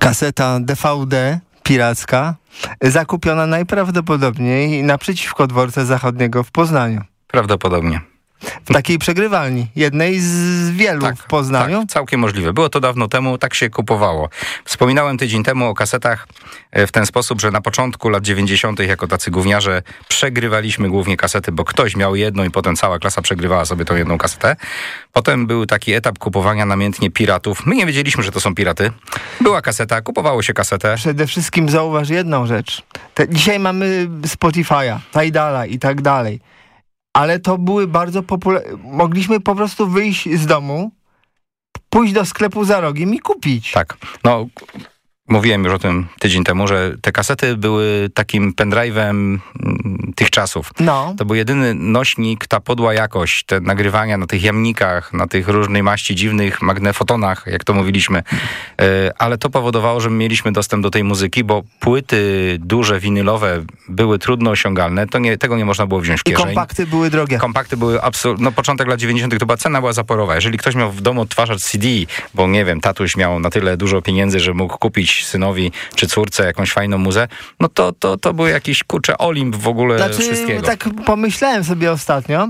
Kaseta DVD piracka, zakupiona najprawdopodobniej naprzeciwko dworca zachodniego w Poznaniu. Prawdopodobnie. W takiej przegrywalni, jednej z wielu w Poznaniu. Tak, całkiem możliwe. Było to dawno temu, tak się kupowało. Wspominałem tydzień temu o kasetach w ten sposób, że na początku lat 90. jako tacy gówniarze przegrywaliśmy głównie kasety, bo ktoś miał jedną i potem cała klasa przegrywała sobie tą jedną kasetę. Potem był taki etap kupowania namiętnie piratów. My nie wiedzieliśmy, że to są piraty. Była kaseta, kupowało się kasetę. Przede wszystkim zauważ jedną rzecz. Dzisiaj mamy Spotify'a, Tidala i tak dalej. Ale to były bardzo popularne. Mogliśmy po prostu wyjść z domu, pójść do sklepu za rogiem i kupić. Tak. No, mówiłem już o tym tydzień temu, że te kasety były takim pendrive'em tych czasów. No. To był jedyny nośnik, ta podła jakość, te nagrywania na tych jamnikach, na tych różnej maści dziwnych magnefotonach, jak to mówiliśmy. Ale to powodowało, że mieliśmy dostęp do tej muzyki, bo płyty duże, winylowe były trudno osiągalne. Tego nie można było wziąć w kieszeń. I kompakty były drogie. Kompakty były absolutnie... No początek lat 90. to cena była zaporowa. Jeżeli ktoś miał w domu odtwarzacz CD, bo nie wiem, tatuś miał na tyle dużo pieniędzy, że mógł kupić synowi czy córce jakąś fajną muzę, no to był jakiś, kurczę, Olimp w ogóle wszystkiego. Tak pomyślałem sobie ostatnio,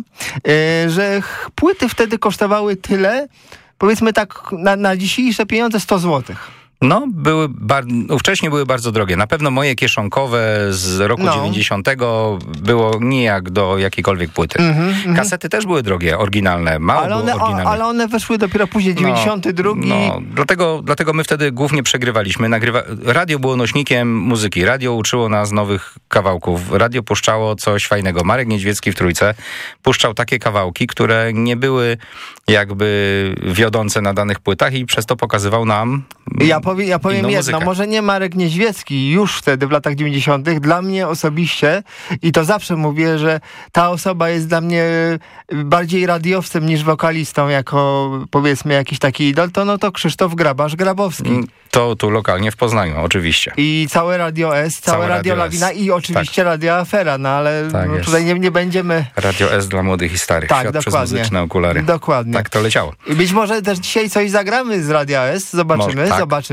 że płyty wtedy kosztowały tyle, powiedzmy tak na dzisiejsze pieniądze 100 złotych. No, ówcześnie były bardzo drogie. Na pewno moje kieszonkowe z roku 90 było nijak do jakiejkolwiek płyty. Kasety też były drogie, oryginalne. Mało było oryginalnych. Ale one weszły dopiero później, 92. Dlatego my wtedy głównie przegrywaliśmy. Radio było nośnikiem muzyki. Radio uczyło nas nowych kawałków. Radio puszczało coś fajnego. Marek Niedźwiecki w Trójce puszczał takie kawałki, które nie były jakby wiodące na danych płytach i przez to pokazywał nam Ja powiem jedno, muzykę. Może nie Marek Niedźwiecki, już wtedy w latach 90. Dla mnie osobiście, i to zawsze mówię, że ta osoba jest dla mnie bardziej radiowcem niż wokalistą, jako powiedzmy jakiś taki idol, to Krzysztof Grabarz-Grabowski. To tu lokalnie w Poznaniu, oczywiście. I całe Radio S, całe Radio Lawina i oczywiście Radio Afera, ale tutaj nie będziemy... Radio S dla młodych i starych. Tak, Świat dokładnie. przez muzyczne okulary. Dokładnie. Tak to leciało. I być może też dzisiaj coś zagramy z Radia S, zobaczymy.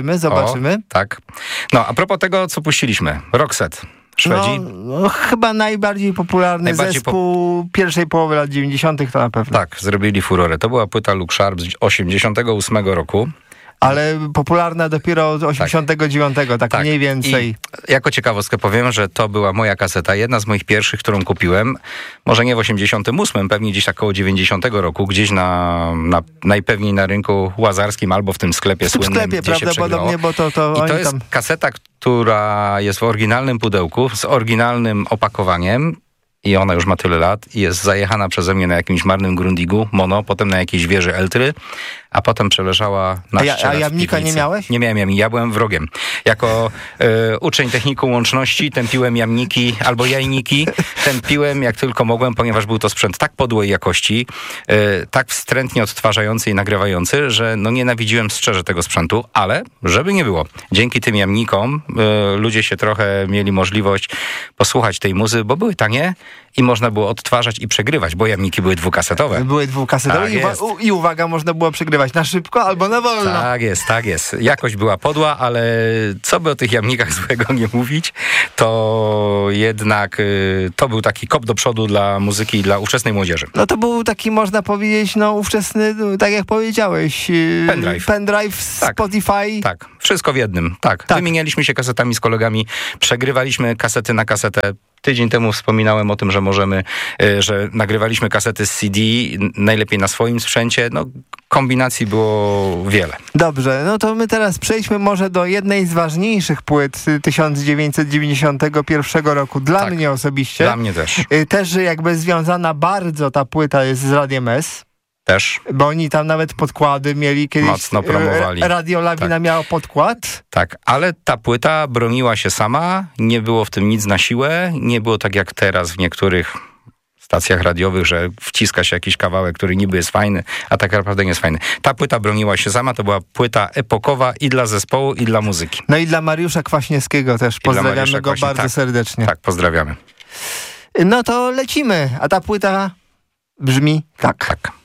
O, tak. No, a propos tego, co puściliśmy. Roxette. Szwedzi. No, chyba najbardziej popularny zespół pierwszej połowy lat 90. to na pewno. Tak, zrobili furorę. To była płyta Look Sharp z 88 roku. Ale popularna dopiero od 89, tak mniej więcej. I jako ciekawostkę powiem, że to była moja kaseta, jedna z moich pierwszych, którą kupiłem, może nie w 88, pewnie gdzieś około 90 roku, gdzieś najpewniej na rynku łazarskim albo w tym sklepie słynnym, sklepie, gdzie prawdopodobnie, się bo I to jest kaseta, która jest w oryginalnym pudełku, z oryginalnym opakowaniem. I ona już ma tyle lat i jest zajechana przeze mnie na jakimś marnym Grundigu, mono, potem na jakiejś wieży Eltry, a potem przeleżała na ścianę. A jamnika nie miałeś? Nie miałem jamnika, ja byłem wrogiem. Jako uczeń technikum łączności tępiłem jamniki albo jajniki, tępiłem jak tylko mogłem, ponieważ był to sprzęt tak podłej jakości, tak wstrętnie odtwarzający i nagrywający, że nienawidziłem szczerze tego sprzętu, ale żeby nie było. Dzięki tym jamnikom ludzie się trochę mieli możliwość posłuchać tej muzy, bo były tanie i można było odtwarzać i przegrywać, bo jamniki były dwukasetowe. Były dwukasetowe i uwaga, można było przegrywać na szybko albo na wolno. Tak jest. Jakość była podła, ale co by o tych jamnikach złego nie mówić, to jednak to był taki kop do przodu dla muzyki i dla ówczesnej młodzieży. No to był taki, można powiedzieć, ówczesny, tak jak powiedziałeś, pendrive Spotify. Tak, wszystko w jednym. Tak. Wymienialiśmy się kasetami z kolegami, przegrywaliśmy kasety na kasetę. Tydzień temu wspominałem o tym, że nagrywaliśmy kasety z CD, najlepiej na swoim sprzęcie. Kombinacji było wiele. Dobrze, to my teraz przejdźmy może do jednej z ważniejszych płyt 1991 roku. Dla mnie osobiście. Dla mnie też. Też jakby związana bardzo ta płyta jest z Radiem S. Też. Bo oni tam nawet podkłady mieli kiedyś. Mocno promowali. Radio Lawina miało podkład. Tak, ale ta płyta broniła się sama, nie było w tym nic na siłę, nie było tak jak teraz w niektórych stacjach radiowych, że wciska się jakiś kawałek, który niby jest fajny, a tak naprawdę nie jest fajny. Ta płyta broniła się sama, to była płyta epokowa i dla zespołu, i dla muzyki. No i dla Mariusza Kwaśniewskiego też. Pozdrawiamy go bardzo serdecznie. Tak, pozdrawiamy. No to lecimy, a ta płyta brzmi tak.